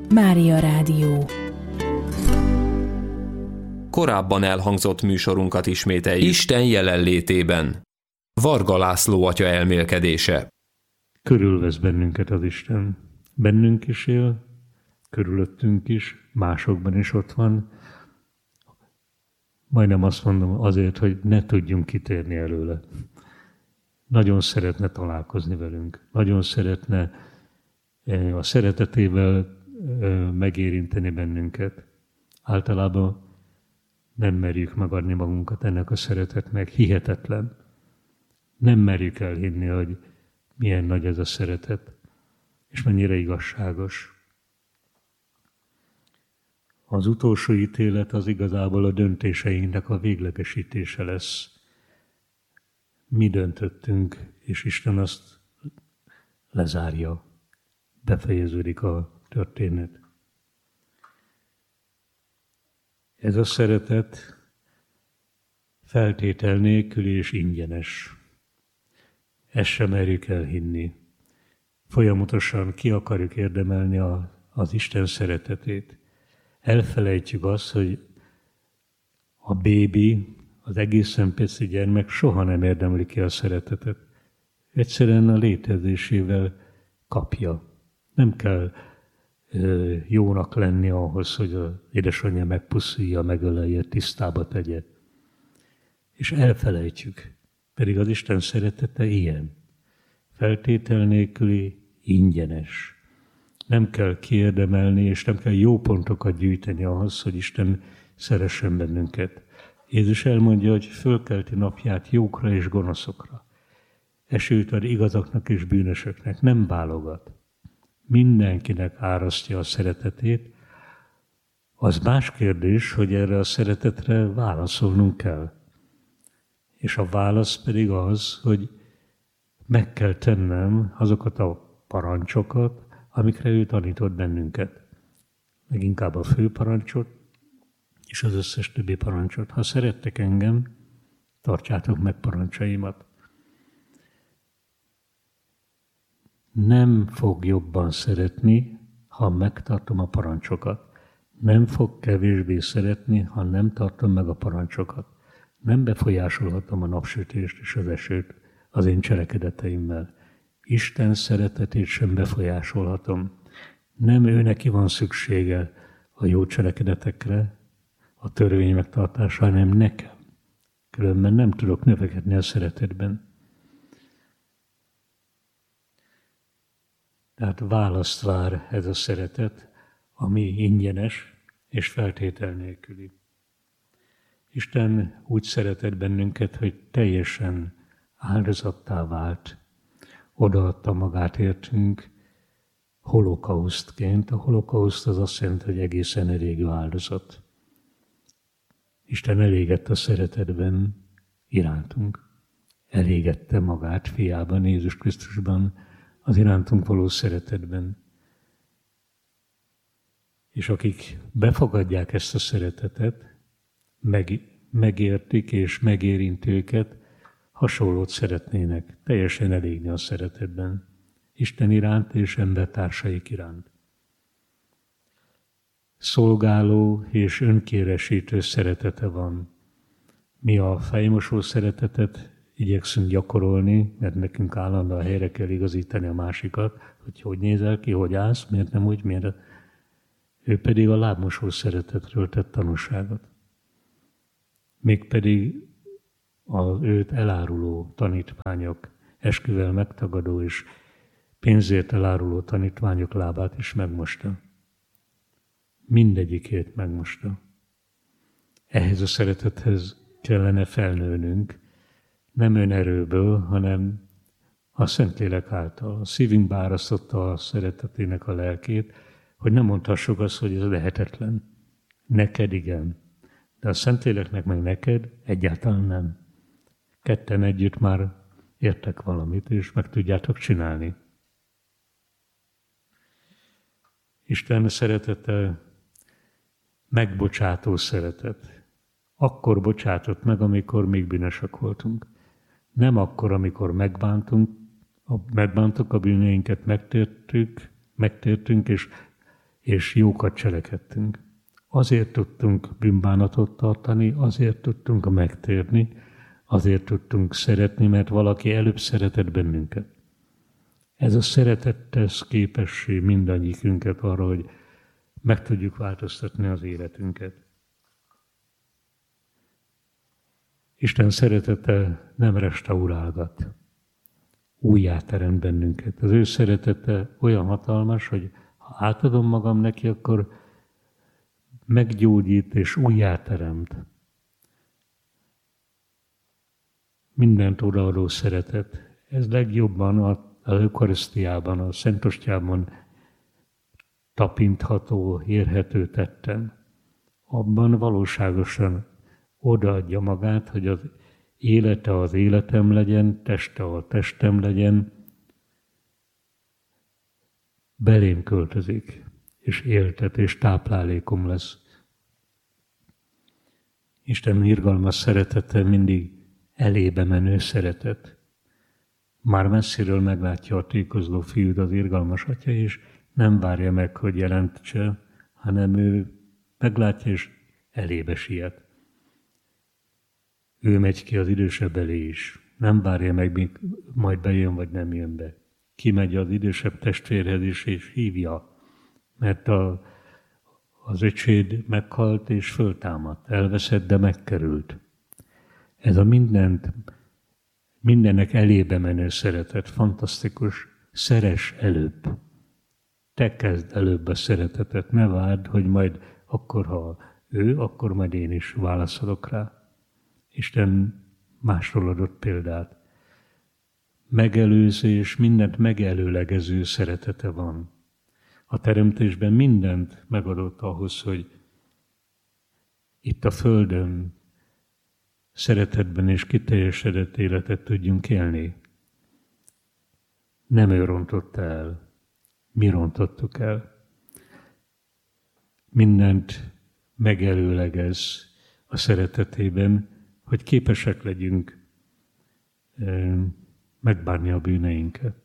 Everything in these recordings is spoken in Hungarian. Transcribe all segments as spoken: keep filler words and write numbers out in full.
Mária Rádió. Korábban elhangzott műsorunkat ismételjük. Isten jelenlétében. Varga László atya elmélkedése. Körülvesz bennünket az Isten. Bennünk is él, körülöttünk is, másokban is ott van. Majdnem azt mondom azért, hogy ne tudjunk kitérni előle. Nagyon szeretne találkozni velünk. Nagyon szeretne a szeretetével megérinteni bennünket. Általában nem merjük megadni magunkat ennek a szeretetnek. Hihetetlen. Nem merjük elhinni, hogy milyen nagy ez a szeretet, és mennyire igazságos. Az utolsó ítélet az igazából a döntéseinknek a véglegesítése lesz. Mi döntöttünk, és Isten azt lezárja. Befejeződik a történet. Ez a szeretet feltétel nélkül és ingyenes. Ezt sem merjük elhinni. Folyamatosan ki akarjuk érdemelni a, az Isten szeretetét. Elfelejtjük azt, hogy a bébi, az egészen pici gyermek soha nem érdemli ki a szeretetet. Egyszerűen a létezésével kapja. Nem kell ö, jónak lenni ahhoz, hogy az édesanyja megpuszilja, megölelje, tisztába tegye. És elfelejtjük. Pedig az Isten szeretete ilyen. Feltétel nélküli, ingyenes. Nem kell kiérdemelni, és nem kell jó pontokat gyűjteni ahhoz, hogy Isten szeressen bennünket. Jézus elmondja, hogy fölkelti napját jókra és gonoszokra. Esőt ad igazaknak és bűnösöknek, nem válogat. Mindenkinek árasztja a szeretetét. Az más kérdés, hogy erre a szeretetre válaszolnunk kell. És a válasz pedig az, hogy meg kell tennem azokat a parancsokat, amikre ő tanított bennünket. Leginkább a fő parancsot, és az összes többi parancsot. Ha szerettek engem, tartsátok meg parancsaimat. Nem fog jobban szeretni, ha megtartom a parancsokat. Nem fog kevésbé szeretni, ha nem tartom meg a parancsokat. Nem befolyásolhatom a napsütést és az esőt az én cselekedeteimmel. Isten szeretetét sem befolyásolhatom. Nem ő neki van szüksége a jó cselekedetekre, a törvény megtartása, hanem nekem. Különben nem tudok növekedni a szeretetben. Tehát választ vár ez a szeretet, ami ingyenes és feltétel nélküli. Isten úgy szeretett bennünket, hogy teljesen áldozattá vált. Odaadta magát értünk holokausztként. A holokauszt az azt jelenti, hogy egészen elégő áldozat. Isten elégett a szeretetben irántunk. Elégette magát fiában, Jézus Krisztusban, az irántunk való szeretetben. És akik befogadják ezt a szeretetet, meg, megértik és megérint őket, hasonlót szeretnének, teljesen elégni a szeretetben. Isten iránt és embertársaik iránt. Szolgáló és önkéresítő szeretete van. Mi a fejmosó szeretetet igyekszünk gyakorolni, mert nekünk állandóan helyre kell igazítani a másikat, hogy hogy nézel ki, hogy állsz, miért nem úgy, miért. Ő pedig a lábmosó szeretetről tett tanúságot. Mégpedig az őt eláruló tanítványok, esküvel megtagadó és pénzért eláruló tanítványok lábát is megmosta. Mindegyikét megmosta. Ehhez a szeretethez kellene felnőnünk, nem önerőből, hanem a Szentlélek által. A szívünkbe árasztotta a szeretetének a lelkét, hogy nem mondhassuk azt, hogy ez lehetetlen. Neked igen, de a Szentléleknek meg neked egyáltalán nem. Ketten együtt már értek valamit, és meg tudjátok csinálni. Isten szeretete megbocsátó szeretet. Akkor bocsátott meg, amikor még bűnösök voltunk. Nem akkor, amikor megbántunk, megbántuk a bűneinket, megtértük, megtértünk, és és jókat cselekedtünk. Azért tudtunk bűnbánatot tartani, azért tudtunk megtérni, azért tudtunk szeretni, mert valaki előbb szeretett bennünket. Ez a szeretet tesz képessé mindannyiunkat arra, hogy meg tudjuk változtatni az életünket. Isten szeretete nem restaurálgat, újjáteremt bennünket. Az ő szeretete olyan hatalmas, hogy ha átadom magam neki, akkor meggyógyít és újjáteremt. Mindent odaadó szeretet. Ez legjobban az Eucharisztiában, a Szentostyában tapintható, érhető tetten. Abban valóságosan odaadja magát, hogy az élete az életem legyen, teste a testem legyen, belém költözik, és éltet, és táplálékom lesz. Isten irgalmas szeretete mindig elébe menő szeretet. Már messziről meglátja a tékozló fiút az irgalmas atya, és nem várja meg, hogy jelentse, hanem ő meglátja, és elébe siet. Ő megy ki az idősebb elé is. Nem várja meg, míg majd bejön, vagy nem jön be. Kimegy az idősebb testvérhez is, és hívja, mert a, az öcséd meghalt és föltámadt, elveszett, de megkerült. Ez a mindent, mindennek elébe menő szeretet, fantasztikus, szeress előbb. Te kezd előbb a szeretetet, ne várd, hogy majd akkor, ha ő, akkor majd én is válaszolok rá. Isten másról adott példát. Megelőző és mindent megelőlegező szeretete van. A teremtésben mindent megadott ahhoz, hogy itt a Földön szeretetben és kiteljesedett életet tudjunk élni. Nem ő rontotta el, mi rontottuk el. Mindent megelőlegez a szeretetében, hogy képesek legyünk megbánni a bűneinket.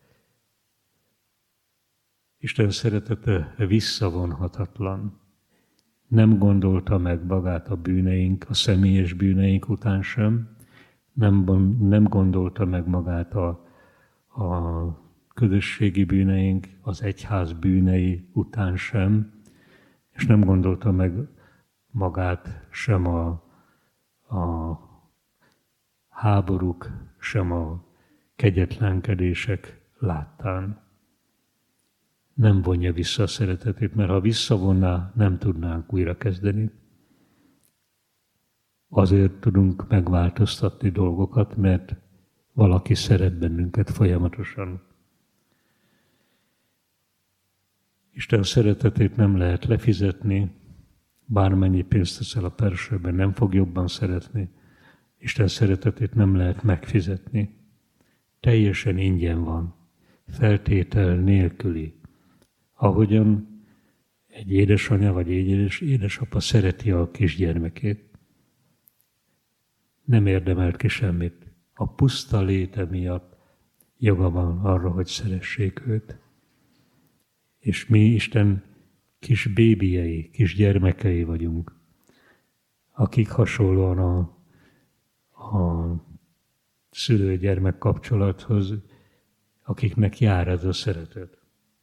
Isten szeretete visszavonhatatlan. Nem gondolta meg magát a bűneink, a személyes bűneink után sem, nem, nem gondolta meg magát a, a közösségi bűneink, az egyház bűnei után sem, és nem gondolta meg magát sem a, a háborúk, sem a kegyetlenkedések láttán. Nem vonja vissza a szeretetét, mert ha visszavonná, nem tudnánk újra kezdeni. Azért tudunk megváltoztatni dolgokat, mert valaki szeret bennünket folyamatosan. Isten szeretetét nem lehet lefizetni, bármennyi pénzt teszel a persőben, nem fog jobban szeretni. Isten szeretetét nem lehet megfizetni. Teljesen ingyen van, feltétel nélküli. Ahogyan egy édesanyja vagy egy édesapa szereti a kisgyermekét. Nem érdemelt ki semmit. A puszta léte miatt joga van arra, hogy szeressék őt. És mi Isten kis bébiei, kis gyermekei vagyunk, akik hasonlóan a, a szülő-gyermek kapcsolathoz, akiknek jár ez a szeretet.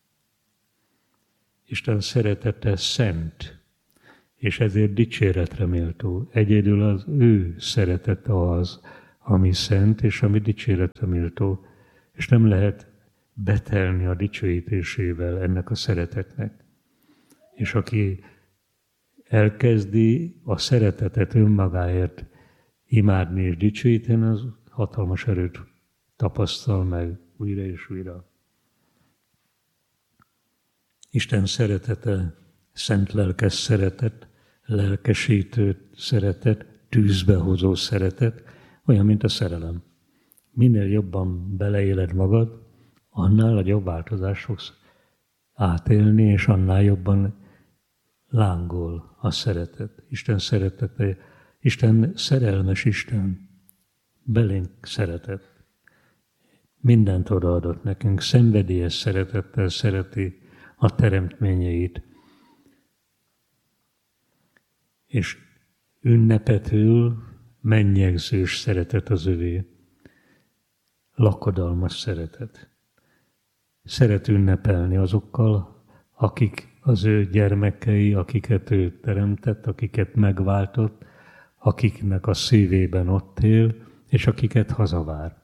Isten szeretete szent, és ezért dicséretre méltó. Egyedül az ő szeretete az, ami szent, és ami dicséretre méltó, és nem lehet betelni a dicsőítésével ennek a szeretetnek. És aki elkezdi a szeretetet önmagáért imádni és dicsőíteni, az hatalmas erőt tapasztal meg újra és újra. Isten szeretete, szent lelkes szeretet, lelkesítő szeretet, tűzbe hozó szeretet, olyan, mint a szerelem. Minél jobban beleéled magad, annál nagyobb változást fogsz átélni, és annál jobban lángol a szeretet. Isten szeretete, Isten szerelmes Isten, belénk szeretet. Mindent odaadott nekünk, szenvedélyes szeretettel szereti a teremtményeit. és ünnepetül mennyegzős szeretet az övé. Lakodalmas szeretet. Szeret ünnepelni azokkal, akik az ő gyermekei, akiket ő teremtett, akiket megváltott, akiknek a szívében ott él, és akiket hazavár.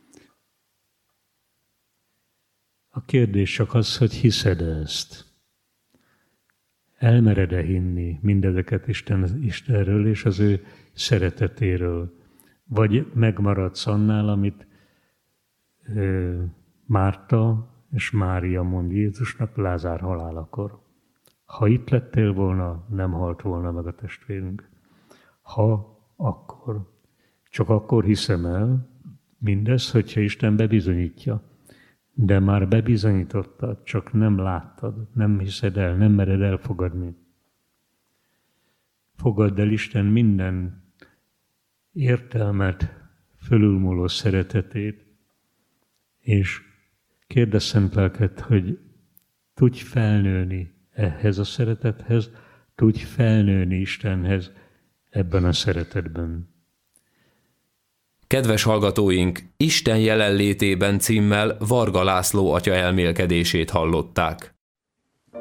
A kérdés csak az, hogy hiszed-e ezt? Elmered-e hinni mindezeket Isten, Istenről és az ő szeretetéről? Vagy megmaradsz annál, amit ö, Márta és Mária mond Jézusnak Lázár halálakor. Ha itt lettél volna, nem halt volna meg a testvérünk. Ha, akkor. Csak akkor hiszem el mindez, hogyha Isten bebizonyítja. De már bebizonyítottad, csak nem láttad, nem hiszed el, nem mered elfogadni. Fogadd el Isten minden értelmet, fölülmúló szeretetét, és kérdezz szent lelket, hogy tudj felnőni ehhez a szeretethez, tudj felnőni Istenhez ebben a szeretetben. Kedves hallgatóink, Isten jelenlétében címmel Varga László atya elmélkedését hallották.